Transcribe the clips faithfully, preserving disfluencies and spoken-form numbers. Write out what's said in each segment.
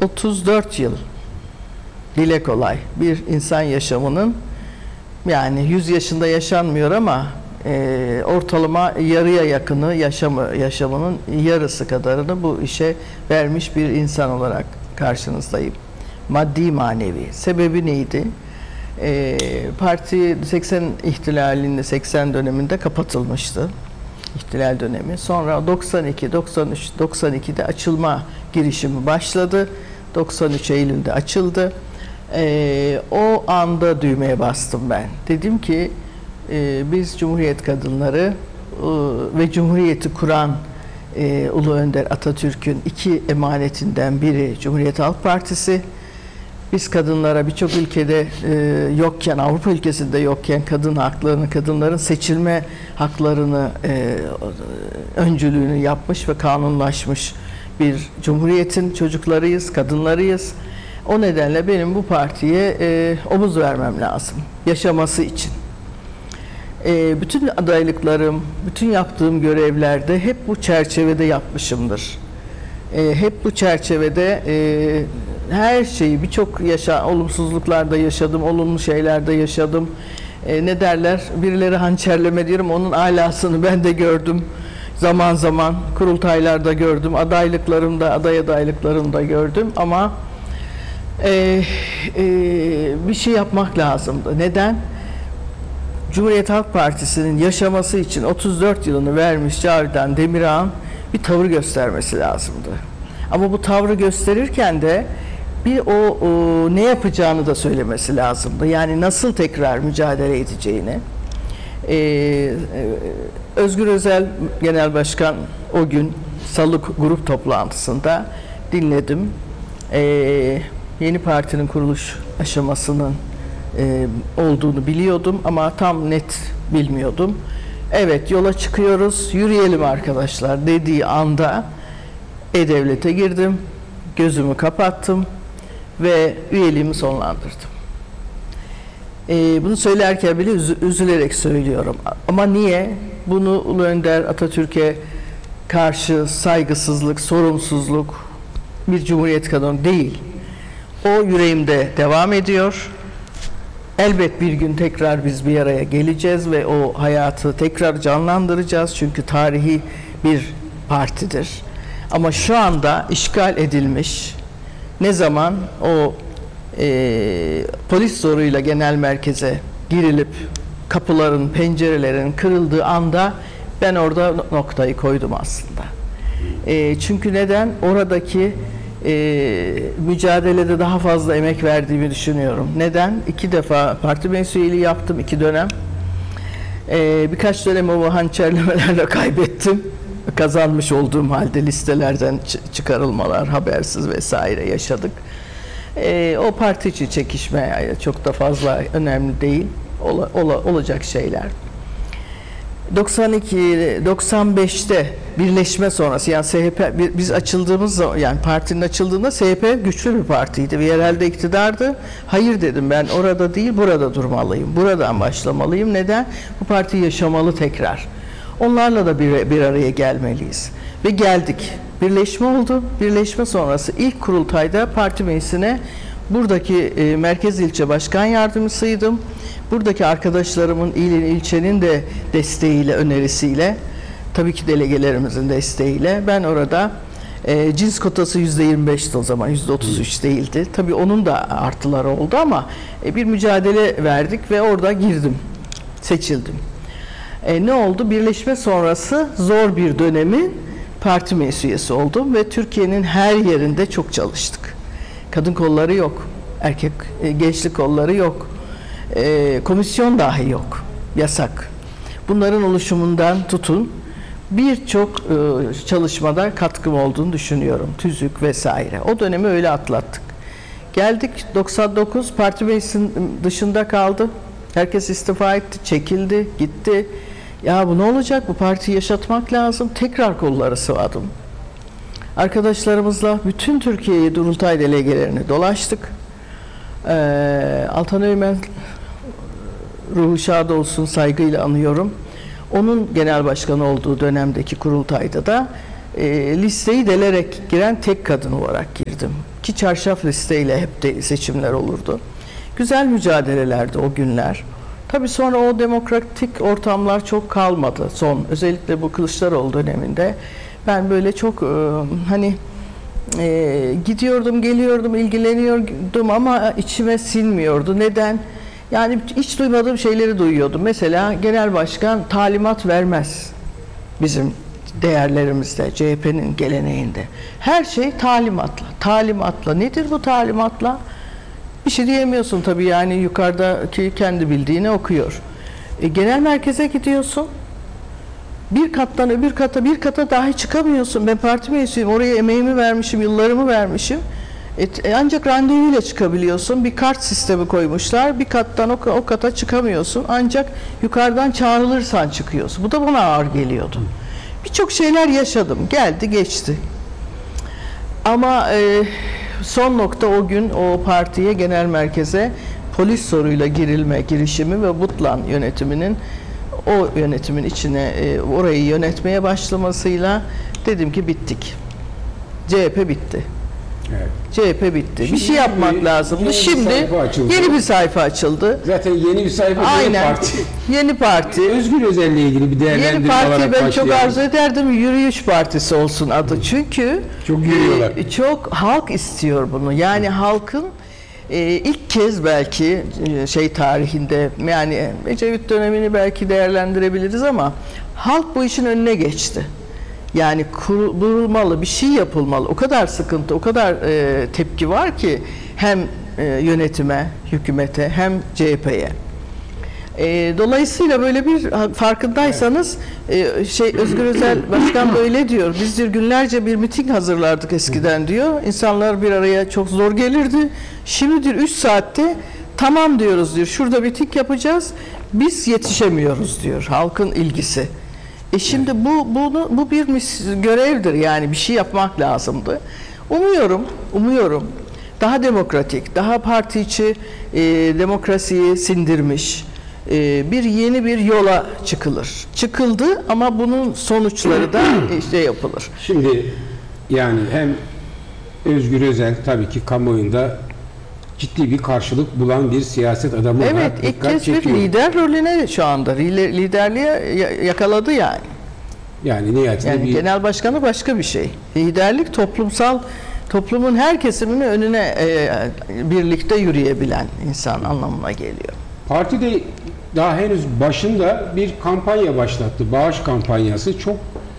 otuz dört yıl, dile kolay, bir insan yaşamının, yani yüz yaşında yaşanmıyor ama e, ortalama yarıya yakını yaşamı, yaşamının yarısı kadarını bu işe vermiş bir insan olarak karşınızdayım. Maddi manevi. Sebebi neydi? E, parti seksen ihtilalinde, seksen döneminde kapatılmıştı. İhtilal dönemi. Sonra doksan iki, doksan üç, doksan ikide açılma girişimi başladı. doksan üç Eylül'de açıldı. Ee, o anda düğmeye bastım ben. Dedim ki e, biz Cumhuriyet kadınları e, ve Cumhuriyeti kuran e, Ulu Önder Atatürk'ün iki emanetinden biri Cumhuriyet Halk Partisi. Biz kadınlara birçok ülkede e, yokken, Avrupa ülkesinde yokken kadın haklarını, kadınların seçilme haklarını, e, öncülüğünü yapmış ve kanunlaşmış bir cumhuriyetin çocuklarıyız, kadınlarıyız. O nedenle benim bu partiye e, omuz vermem lazım, yaşaması için. E, bütün adaylıklarım, bütün yaptığım görevlerde hep bu çerçevede yapmışımdır. E, hep bu çerçevede e, her şeyi, birçok yaşa, olumsuzluklarda yaşadım, olumlu şeylerde yaşadım. E, ne derler, birileri hançerleme diyorum, onun alasını ben de gördüm. Zaman zaman kurultaylarda gördüm, adaylıklarımda, aday adaylıklarımda gördüm ama e, e, bir şey yapmak lazımdı. Neden? Cumhuriyet Halk Partisi'nin yaşaması için otuz dört yılını vermiş Cavidan Demirağ'ın bir tavır göstermesi lazımdı. Ama bu tavrı gösterirken de bir o, o ne yapacağını da söylemesi lazımdı. Yani nasıl tekrar mücadele edeceğini. Ee, Özgür Özel Genel Başkan o gün Salı grup toplantısında dinledim. Ee, yeni partinin kuruluş aşamasının e, olduğunu biliyordum ama tam net bilmiyordum. Evet, yola çıkıyoruz, yürüyelim arkadaşlar dediği anda E-Devlet'e girdim, gözümü kapattım ve üyeliğimi sonlandırdım. Ee, bunu söylerken bile üz üzülerek söylüyorum. Ama niye? Bunu Ulu Önder Atatürk'e karşı saygısızlık, sorumsuzluk, bir cumhuriyet kadını değil. O yüreğimde devam ediyor. Elbet bir gün tekrar biz bir araya geleceğiz ve o hayatı tekrar canlandıracağız. Çünkü tarihi bir partidir. Ama şu anda işgal edilmiş, ne zaman o e, polis zoruyla genel merkeze girilip kapıların, pencerelerin kırıldığı anda ben orada noktayı koydum aslında. E, çünkü neden? Oradaki e, mücadelede daha fazla emek verdiğimi düşünüyorum. Neden? İki defa parti meclis üyeliği yaptım, iki dönem. E, birkaç dönem o hançerlemelerle kaybettim. Kazanmış olduğum halde listelerden çıkarılmalar, habersiz vesaire yaşadık. E, o parti içi çekişme çok da fazla önemli değil. Ola, ola, olacak şeyler. doksan iki doksan beşte birleşme sonrası, yani S H P, biz açıldığımız zaman, yani partinin açıldığında S H P güçlü bir partiydi ve yerelde iktidardı. Hayır dedim, ben orada değil burada durmalıyım. Buradan başlamalıyım. Neden? Bu parti yaşamalı tekrar. Onlarla da bir, bir araya gelmeliyiz. Ve geldik. Birleşme oldu. Birleşme sonrası ilk kurultayda parti meclisine buradaki e, merkez ilçe başkan yardımcısıydım. Buradaki arkadaşlarımın, il, ilçenin de desteğiyle, önerisiyle, tabii ki delegelerimizin desteğiyle ben orada e, cins kotası yüzde yirmi beşti o zaman, yüzde otuz üç değildi. Tabii onun da artıları oldu ama e, bir mücadele verdik ve orada girdim, seçildim. E, ne oldu? Birleşme sonrası zor bir dönemin parti meclis üyesi oldum ve Türkiye'nin her yerinde çok çalıştık. Kadın kolları yok, erkek e, gençlik kolları yok, e, komisyon dahi yok, yasak. Bunların oluşumundan tutun birçok e, çalışmada katkım olduğunu düşünüyorum, tüzük vesaire. O dönemi öyle atlattık. Geldik doksan dokuz, parti meclisin dışında kaldı. Herkes istifa etti, çekildi, gitti. Ya bu ne olacak? Bu partiyi yaşatmak lazım. Tekrar kolları sıvadım. Arkadaşlarımızla bütün Türkiye'yi, Durultay delegelerini dolaştık. Ee, Altan Öğmen ruhu şad olsun, saygıyla anıyorum. Onun genel başkanı olduğu dönemdeki kurultayda da e, listeyi delerek giren tek kadın olarak girdim. Ki çarşaf listeyle hep de seçimler olurdu. Güzel mücadelelerdi o günler. Tabii sonra o demokratik ortamlar çok kalmadı son. Özellikle bu Kılıçdaroğlu döneminde. Ben böyle çok e, hani e, gidiyordum, geliyordum, ilgileniyordum ama içime sinmiyordu. Neden? Yani hiç duymadığım şeyleri duyuyordum. Mesela genel başkan talimat vermez bizim değerlerimizde, C H P'nin geleneğinde. Her şey talimatla. Talimatla. Nedir bu talimatla? Bir şey diyemiyorsun tabii, yani yukarıdaki kendi bildiğini okuyor. E, genel merkeze gidiyorsun. Bir kattan öbür kata, bir kata dahi çıkamıyorsun. Ben parti meclisiyim, oraya emeğimi vermişim, yıllarımı vermişim. E, ancak randevuyla çıkabiliyorsun. Bir kart sistemi koymuşlar. Bir kattan o, o kata çıkamıyorsun. Ancak yukarıdan çağrılırsan çıkıyorsun. Bu da bana ağır geliyordu. Birçok şeyler yaşadım. Geldi, geçti. Ama e, son nokta o gün o partiye, genel merkeze polis soruyla girilme girişimi ve Butlan yönetiminin o yönetimin içine e, orayı yönetmeye başlamasıyla dedim ki bittik. C H P bitti. Evet. C H P bitti. Şimdi bir şey yapmak yeni, lazımdı. yeni Şimdi bir yeni bir sayfa açıldı. Zaten yeni bir sayfa, yeni Aynen. parti. Yeni parti. Özgür Özel'le ilgili bir değerlendirme Yeni parti olarak ben başlayalım. çok arzu ederdim. Yürüyüş Partisi olsun adı. Çünkü Çok yürüyorlar. e, çok halk istiyor bunu. Yani halkın e, ilk kez belki e, şey tarihinde, yani Ecevit dönemini belki değerlendirebiliriz ama halk bu işin önüne geçti. Yani kurulmalı, bir şey yapılmalı. O kadar sıkıntı, o kadar e, tepki var ki hem e, yönetime, hükümete hem C H P'ye. E, dolayısıyla böyle bir, farkındaysanız e, şey Özgür Özel Başkan böyle diyor. Biz diyor günlerce bir miting hazırlardık eskiden diyor. İnsanlar bir araya çok zor gelirdi. Şimdi diyor üç saatte tamam diyoruz diyor. Şurada miting yapacağız. Biz yetişemiyoruz diyor. Halkın ilgisi. E şimdi bu bunu bu bir mis- görevdir, yani bir şey yapmak lazımdı. Umuyorum, umuyorum daha demokratik, daha parti içi e, demokrasiyi sindirmiş e, bir yeni bir yola çıkılır. Çıkıldı ama bunun sonuçları da işte yapılır. Şimdi yani hem Özgür Özel tabii ki kamuoyunda ciddi bir karşılık bulan bir siyaset adamı Evet, olarak ilk dikkat kez bir çekiyor. lider rolüne şu anda lider- liderliğe ya- yakaladı yani. Yani nihayetinde Yani bir genel başkanı başka bir şey. Liderlik toplumsal, toplumun her kesiminin önüne e, birlikte yürüyebilen insan anlamına geliyor. parti de daha henüz başında bir kampanya başlattı. Bağış kampanyası. Çok,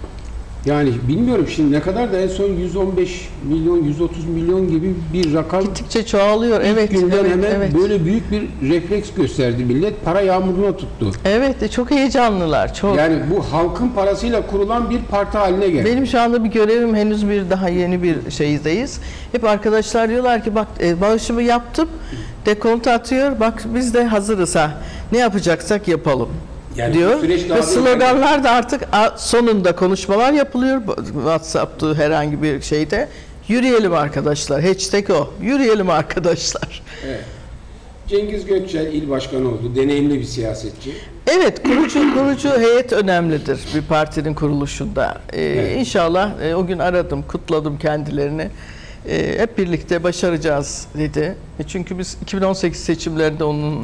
yani bilmiyorum şimdi ne kadar da, en son yüz on beş milyon, yüz otuz milyon gibi bir rakam. Gittikçe çoğalıyor. İlk Evet, günden evet, hemen evet. böyle büyük bir refleks gösterdi millet. Para yağmuruna tuttu. Evet, çok heyecanlılar, çok. Yani bu halkın parasıyla kurulan bir parti haline geldi. Benim şu anda bir görevim, henüz bir daha yeni bir şeydeyiz. Hep arkadaşlar diyorlar ki bak e, bağışımı yaptım, dekontu atıyor, bak biz de hazırız ha. Ne yapacaksak yapalım. Yani diyor bu süreç daha ve da sloganlar da artık a- sonunda konuşmalar yapılıyor WhatsApp'ta, herhangi bir şeyde. Yürüyelim arkadaşlar, hashtag o, yürüyelim arkadaşlar. Evet. Cengiz Gökçel il başkanı oldu. Deneyimli bir siyasetçi. Evet, kurucu kurucu heyet önemlidir bir partinin kuruluşunda. Ee, Evet. İnşallah e, o gün aradım, kutladım kendilerini. E, hep birlikte başaracağız dedi. E, çünkü biz iki bin on sekiz seçimlerinde onun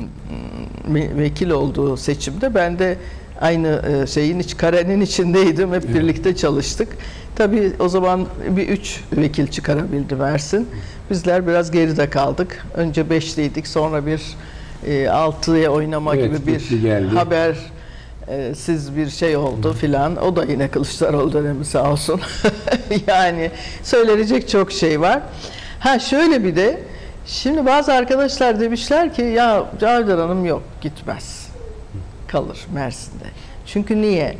mm, vekil olduğu seçimde ben de aynı e, şeyin iç karenin içindeydim. Hep Evet. birlikte çalıştık. Tabii o zaman bir üç vekil çıkarabildi Mersin. Bizler biraz geride kaldık. Önce beşliydik, sonra bir e, altıya oynama Evet, gibi bir gitti geldi. haber e, siz bir şey oldu filan. O da yine Kılıçdaroğlu dönemi sağ olsun. Yani söylenecek çok şey var. Ha şöyle bir de şimdi bazı arkadaşlar demişler ki ya Cavidan Hanım yok, gitmez. Kalır Mersin'de. Çünkü niye?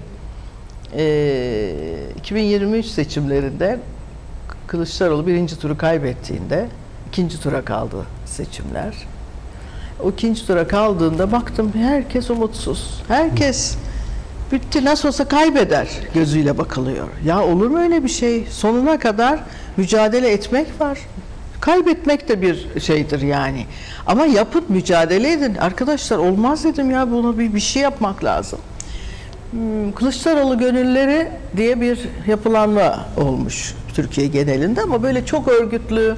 Ee, iki bin yirmi üç seçimlerinde Kılıçdaroğlu birinci turu kaybettiğinde ikinci tura kaldı seçimler. O ikinci tura kaldığında baktım herkes umutsuz. Herkes bitti, nasıl olsa kaybeder gözüyle bakılıyor. Ya olur mu öyle bir şey? Sonuna kadar mücadele etmek var. Kaybetmek de bir şeydir yani. Ama yapıp mücadele edin. Arkadaşlar olmaz dedim ya, bunu bir, bir şey yapmak lazım. Hmm, Kılıçdaroğlu gönülleri diye bir yapılanma olmuş Türkiye genelinde ama böyle çok örgütlü,